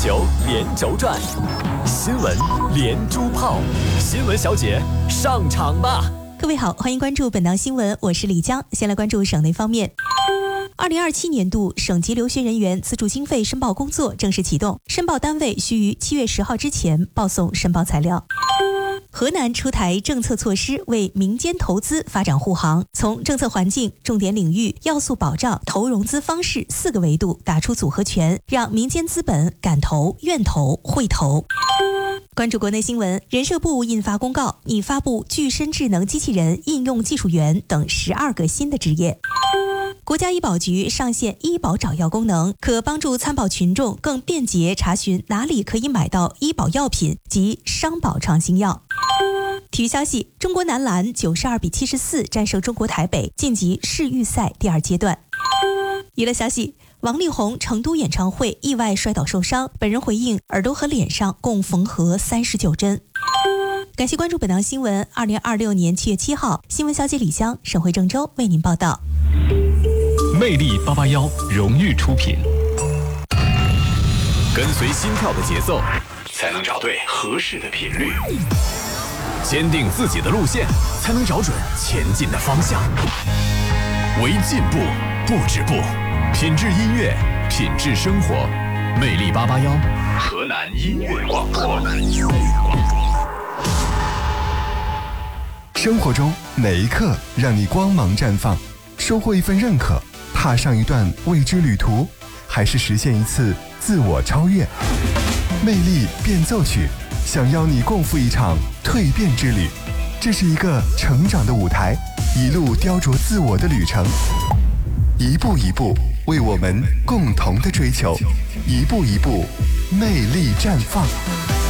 球连轴转，新闻连珠炮，新闻小姐上场吧！ 各位好，欢迎关注本档新闻，我是李江。先来关注省内方面。2027年度省级留学人员资助经费申报工作正式启动，申报单位需于7月10号之前报送申报材料。河南出台政策措施为民间投资发展护航，从政策环境、重点领域、要素保障、投融资方式4个维度打出组合拳，让民间资本敢投、愿投、会投。关注国内新闻，人社部印发公告，拟发布具身智能机器人应用技术员等12个新的职业。国家医保局上线医保找药功能，可帮助参保群众更便捷查询哪里可以买到医保药品及商保创新药。体育消息，中国男篮92比74战胜中国台北，晋级世预赛第2阶段。娱乐消息，王力宏成都演唱会意外摔倒受伤，本人回应耳朵和脸上共缝合39针。感谢关注本档新闻。2026年7月7号，新闻小姐李湘、沈慧郑州为您报道。 魅力881荣誉出品。跟随心跳的节奏，才能找对合适的频率；坚定自己的路线，才能找准前进的方向。为进步不止步，品质音乐，品质生活。魅力881，河南音乐广播。 生活中哪一刻让你光芒绽放？收获一份认可，踏上一段未知旅途，还是实现一次自我超越？魅力变奏曲，想邀你共赴一场蜕变之旅。这是一个成长的舞台，一路雕琢自我的旅程，一步一步为我们共同的追求，一步一步魅力绽放。